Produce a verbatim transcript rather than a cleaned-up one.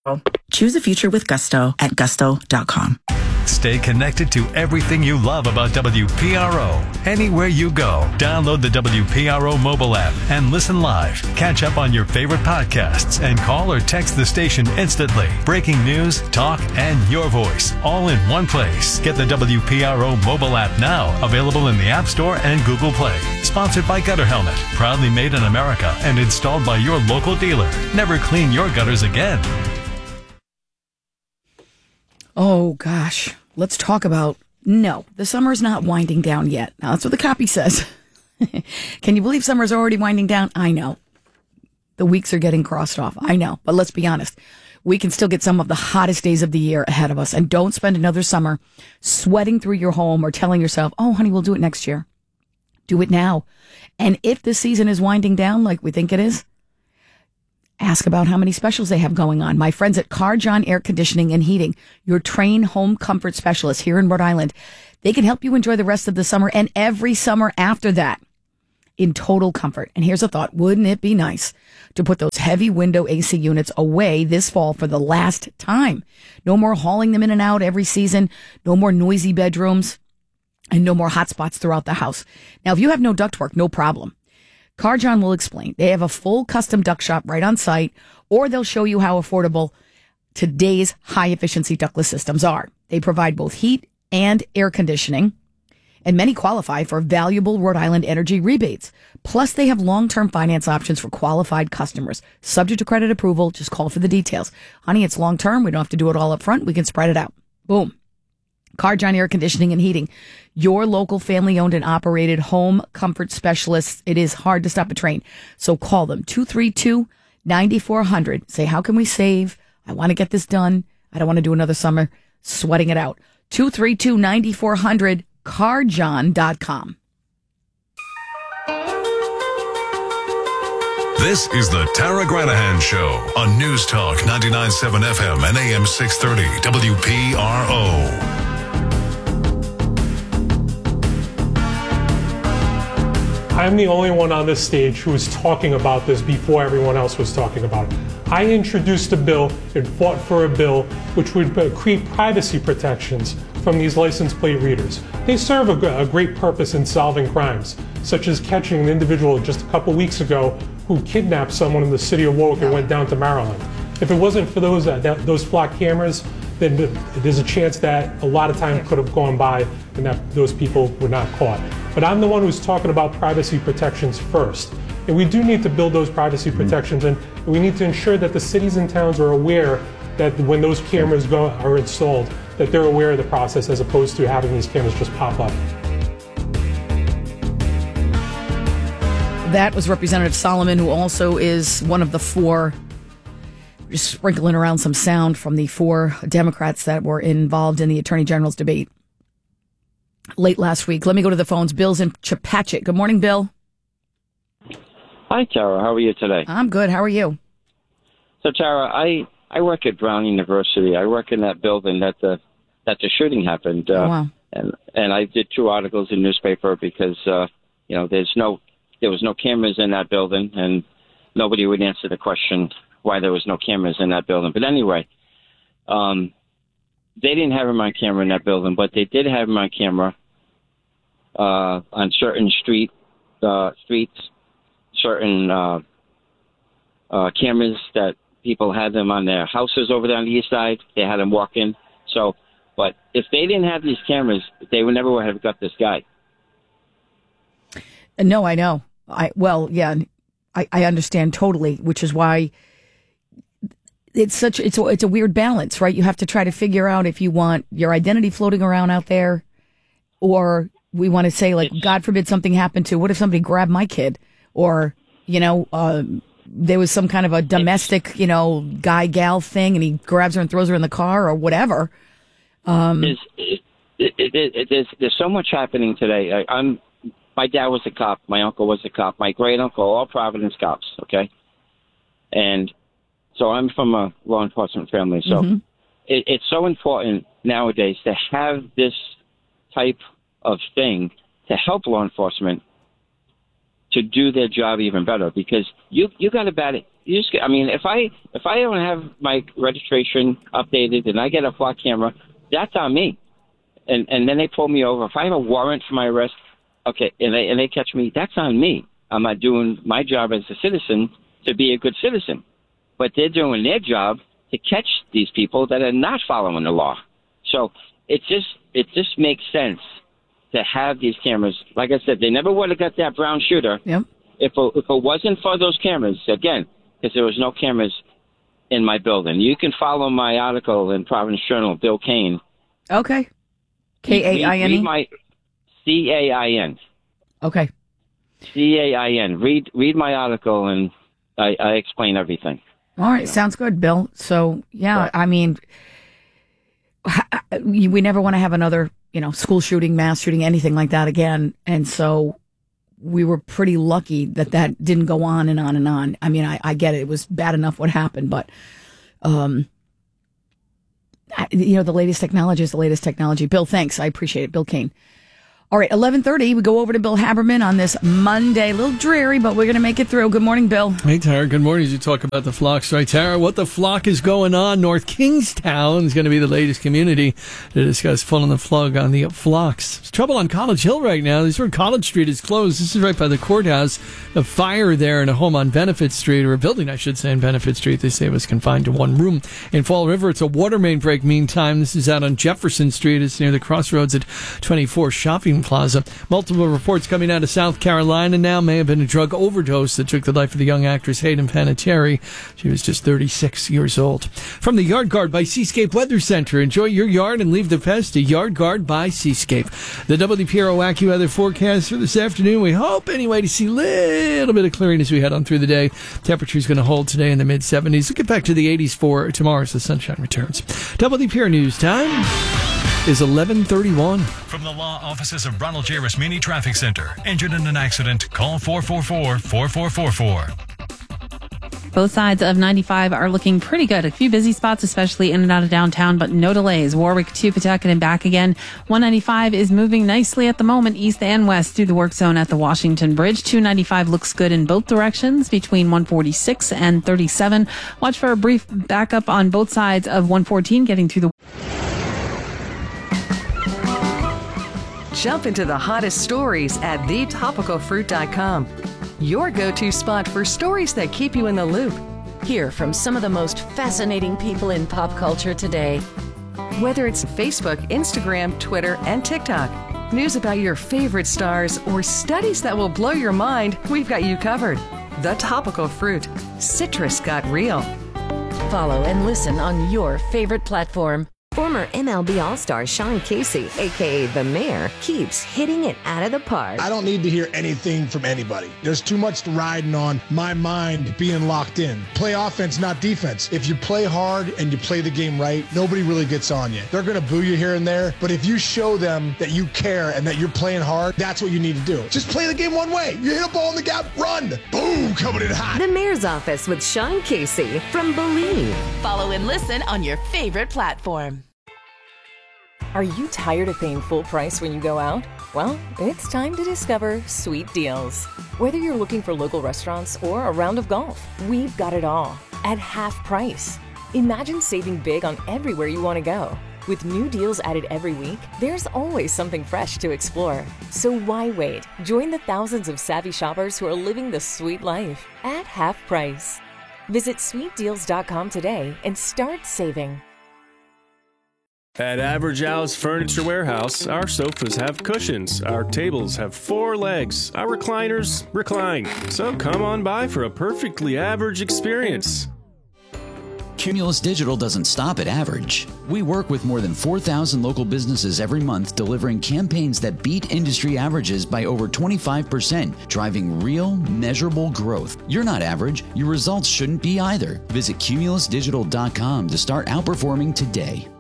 Choose a future with Gusto at gusto dot com. Stay connected to everything you love about W P R O. Anywhere you go, download the W P R O mobile app and listen live. Catch up on your favorite podcasts and call or text the station instantly. Breaking news, talk, and your voice all in one place. Get the W P R O mobile app now, available in the App Store and Google Play. Sponsored by Gutter Helmet, proudly made in America and installed by your local dealer. Never clean your gutters again. Oh, gosh. Let's talk about, no, the summer's not winding down yet. Now, that's what the copy says. Can you believe summer's already winding down? I know. The weeks are getting crossed off. I know. But let's be honest. We can still get some of the hottest days of the year ahead of us. And don't spend another summer sweating through your home or telling yourself, oh, honey, we'll do it next year. Do it now. And if the season is winding down like we think it is, ask about how many specials they have going on. My friends at Car John Air Conditioning and Heating, your Trane home comfort specialist here in Rhode Island, they can help you enjoy the rest of the summer and every summer after that in total comfort. And here's a thought. Wouldn't it be nice to put those heavy window A C units away this fall for the last time? No more hauling them in and out every season. No more noisy bedrooms and no more hot spots throughout the house. Now, if you have no ductwork, no problem. Car John will explain. They have a full custom duct shop right on site, or they'll show you how affordable today's high-efficiency ductless systems are. They provide both heat and air conditioning, and many qualify for valuable Rhode Island energy rebates. Plus, they have long-term finance options for qualified customers. Subject to credit approval, just call for the details. Honey, it's long-term. We don't have to do it all up front. We can spread it out. Boom. Car John Air Conditioning and Heating, your local family-owned and operated home comfort specialists. It is hard to stop a train. So call them, two three two, nine four zero zero. Say, how can we save? I want to get this done. I don't want to do another summer sweating it out. two three two, nine four zero zero, car john dot com. This is the Tara Granahan Show on News Talk ninety-nine point seven F M and A M six thirty W P R O. I'm the only one on this stage who was talking about this before everyone else was talking about it. I introduced a bill and fought for a bill which would create privacy protections from these license plate readers. They serve a, a great purpose in solving crimes, such as catching an individual just a couple weeks ago who kidnapped someone in the city of Warwick and went down to Maryland. If it wasn't for those uh, that, those flock cameras, then there's a chance that a lot of time could have gone by and that those people were not caught. But I'm the one who's talking about privacy protections first. And we do need to build those privacy protections, and we need to ensure that the cities and towns are aware that when those cameras go, are installed, that they're aware of the process as opposed to having these cameras just pop up. That was Representative Solomon, who also is one of the four, just sprinkling around some sound from the four Democrats that were involved in the Attorney General's debate late last week. Let me go to the phones. Bill's in Chepachet. Good morning, Bill. Hi, Tara. How are you today? I'm good. How are you? So, Tara, I, I work at Brown University. I work in that building that the that the shooting happened. Uh, oh, wow. And and I did two articles in the newspaper because uh, you know there's no there was no cameras in that building, and nobody would answer the question why there was no cameras in that building. But anyway, um, they didn't have them on camera in that building, but they did have them on camera uh, on certain street uh, streets, certain uh, uh, cameras that people had them on their houses over there on the east side. They had them walk in. So, but if they didn't have these cameras, they would never have got this guy. No, I know. I well, yeah, I, I understand totally, which is why it's such it's a, it's a weird balance, right? You have to try to figure out if you want your identity floating around out there, or we want to say, like, God forbid something happened to, what if somebody grabbed my kid, or you know, uh, there was some kind of a domestic, you know, guy gal thing, and he grabs her and throws her in the car or whatever. Um, it, it, it, it, there's, there's so much happening today. I, I'm. My dad was a cop. My uncle was a cop. My great uncle, all Providence cops. Okay, and so I'm from a law enforcement family. So mm-hmm. it, it's so important nowadays to have this type of thing to help law enforcement to do their job even better. Because you you got a bad you just, I mean, if I if I don't have my registration updated and I get a flock camera, that's on me. And and then they pull me over. If I have a warrant for my arrest, okay, and they and they catch me, that's on me. I'm not doing my job as a citizen to be a good citizen. But they're doing their job to catch these people that are not following the law. So it just it just makes sense to have these cameras. Like I said, they never would have got that brown shooter. Yep. If it, if it wasn't for those cameras, again, because there was no cameras in my building. You can follow my article in Providence Journal, Bill Cain. Okay. K A I N E? Read my C A I N. Okay. C A I N. Read read my article, and I, I explain everything. All right. Sounds good, Bill. So, yeah, right. I mean, we never want to have another, you know, school shooting, mass shooting, anything like that again. And so we were pretty lucky that that didn't go on and on and on. I mean, I, I get it. It was bad enough what happened, but, um, I, you know, the latest technology is the latest technology. Bill, thanks. I appreciate it. Bill Cain. All right, eleven thirty, we go over to Bill Haberman on this Monday. A little dreary, but we're going to make it through. Good morning, Bill. Hey, Tara. Good morning. As you talk about the flock strike, Tara, what the flock is going on? North Kingstown is going to be the latest community to discuss pulling the plug on the flocks. There's trouble on College Hill right now. This is where College Street is closed. This is right by the courthouse. A fire there in a home on Benefit Street, or a building, I should say, in Benefit Street. They say it was confined to one room. In Fall River, it's a water main break. Meantime, this is out on Jefferson Street. It's near the crossroads at twenty-four Shopping Plaza. Multiple reports coming out of South Carolina now. May have been a drug overdose that took the life of the young actress Hayden Panettiere. She was just thirty-six years old. From the Yard Guard by Seascape Weather Center. Enjoy your yard and leave the pest to Yard Guard by Seascape. The W P R O AccuWeather forecast for this afternoon. We hope, anyway, to see a little bit of clearing as we head on through the day. Temperature's going to hold today in the mid seventies. We'll get back to the eighties for tomorrow as the sunshine returns. W P R News time is eleven thirty-one. From the law offices of Ronald J. Rasmini Traffic Center. Injured in an accident? Call four four four, four four four four. Both sides of ninety-five are looking pretty good. A few busy spots, especially in and out of downtown, but no delays. Warwick to Pawtucket and back again. one ninety-five is moving nicely at the moment, east and west through the work zone at the Washington Bridge. two ninety-five looks good in both directions between one forty-six and thirty-seven. Watch for a brief backup on both sides of one fourteen getting through the... Jump into the hottest stories at the topical fruit dot com. Your go-to spot for stories that keep you in the loop. Hear from some of the most fascinating people in pop culture today. Whether it's Facebook, Instagram, Twitter, and TikTok, news about your favorite stars, or studies that will blow your mind, we've got you covered. The Topical Fruit. Citrus got real. Follow and listen on your favorite platform. Former M L B All-Star Sean Casey, a k a. The Mayor, keeps hitting it out of the park. I don't need to hear anything from anybody. There's too much riding on my mind being locked in. Play offense, not defense. If you play hard and you play the game right, nobody really gets on you. They're going to boo you here and there, but if you show them that you care and that you're playing hard, that's what you need to do. Just play the game one way. You hit a ball in the gap, run. Boom, coming in hot. The Mayor's Office with Sean Casey from Believe. Follow and listen on your favorite platform. Are you tired of paying full price when you go out? Well, it's time to discover Sweet Deals. Whether you're looking for local restaurants or a round of golf, we've got it all at half price. Imagine saving big on everywhere you want to go. With new deals added every week, there's always something fresh to explore. So why wait? Join the thousands of savvy shoppers who are living the sweet life at half price. Visit sweet deals dot com today and start saving. At Average Al's Furniture Warehouse, our sofas have cushions, our tables have four legs, our recliners recline. So come on by for a perfectly average experience. Cumulus Digital doesn't stop at average. We work with more than four thousand local businesses every month, delivering campaigns that beat industry averages by over twenty-five percent, driving real, measurable growth. You're not average. Your results shouldn't be either. Visit cumulus digital dot com to start outperforming today.